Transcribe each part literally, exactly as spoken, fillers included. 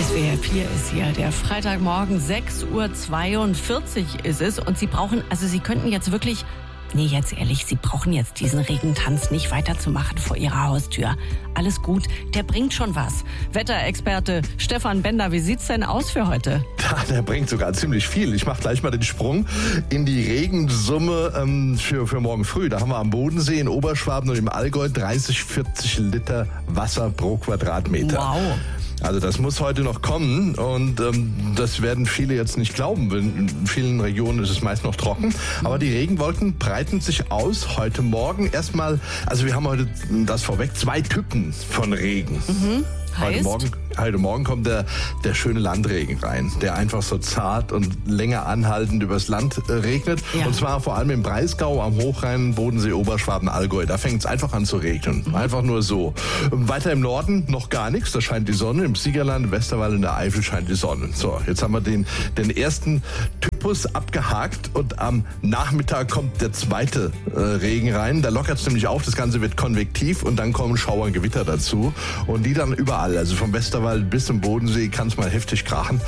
S W R vier ist hier. Der Freitagmorgen, sechs Uhr zweiundvierzig ist es. Und Sie brauchen, also Sie könnten jetzt wirklich, nee, jetzt ehrlich, Sie brauchen jetzt diesen Regentanz nicht weiterzumachen vor Ihrer Haustür. Alles gut, der bringt schon was. Wetterexperte Stefan Bender, wie sieht's denn aus für heute? Ja, der bringt sogar ziemlich viel. Ich mache gleich mal den Sprung in die Regensumme ähm, für, für morgen früh. Da haben wir am Bodensee, in Oberschwaben und im Allgäu dreißig, vierzig Liter Wasser pro Quadratmeter. Wow. Also das muss heute noch kommen und ähm, das werden viele jetzt nicht glauben. In vielen Regionen ist es meist noch trocken. Aber die Regenwolken breiten sich aus heute Morgen. Erstmal, also wir haben heute das vorweg, zwei Typen von Regen. Mhm. Heute Morgen, heute Morgen kommt der, der schöne Landregen rein, der einfach so zart und länger anhaltend übers Land äh, regnet. Ja. Und zwar vor allem im Breisgau, am Hochrhein, Bodensee, Oberschwaben, Allgäu. Da fängt es einfach an zu regnen. Mhm. Einfach nur so. Und weiter im Norden noch gar nichts. Da scheint die Sonne. Im Siegerland, im Westerwald, in der Eifel scheint die Sonne. So, jetzt haben wir den, den ersten Typus abgehakt und am Nachmittag kommt der zweite äh, Regen rein. Da lockert es nämlich auf. Das Ganze wird konvektiv und dann kommen Schauer, Gewitter dazu. Und die dann überall. Also vom Westerwald bis zum Bodensee kann es mal heftig krachen.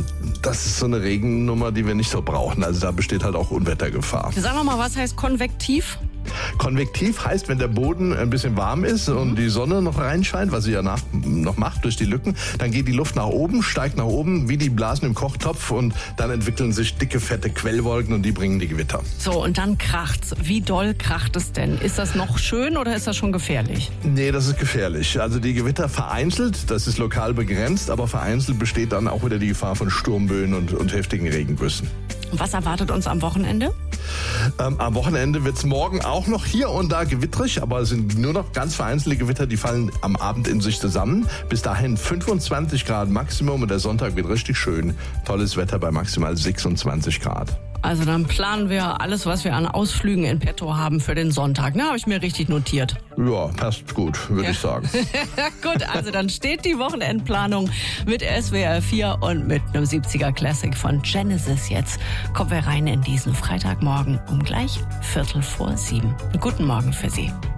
Das ist so eine Regennummer, die wir nicht so brauchen. Also da besteht halt auch Unwettergefahr. Sagen wir mal, was heißt konvektiv? Konvektiv heißt, wenn der Boden ein bisschen warm ist und die Sonne noch reinscheint, was sie ja nach, noch macht durch die Lücken, dann geht die Luft nach oben, steigt nach oben wie die Blasen im Kochtopf und dann entwickeln sich dicke, fette Quellwolken und die bringen die Gewitter. So, und dann kracht's. Wie doll kracht es denn? Ist das noch schön oder ist das schon gefährlich? Nee, das ist gefährlich. Also die Gewitter vereinzelt, das ist lokal begrenzt, aber vereinzelt besteht dann auch wieder die Gefahr von Sturmböen und, und heftigen Regengüssen. Was erwartet uns am Wochenende? Ähm, am Wochenende wird es morgen auch noch hier und da gewittrig, aber es sind nur noch ganz vereinzelte Gewitter, die fallen am Abend in sich zusammen. Bis dahin fünfundzwanzig Grad Maximum und der Sonntag wird richtig schön. Tolles Wetter bei maximal sechsundzwanzig Grad. Also dann planen wir alles, was wir an Ausflügen in petto haben für den Sonntag. Ne, habe ich mir richtig notiert. Ja, passt gut, würde ja. ich sagen. Gut, also dann steht die Wochenendplanung mit S W R vier und mit einem siebziger Classic von Genesis jetzt. Kommen wir rein in diesen Freitagmorgen um gleich Viertel vor sieben. Guten Morgen für Sie.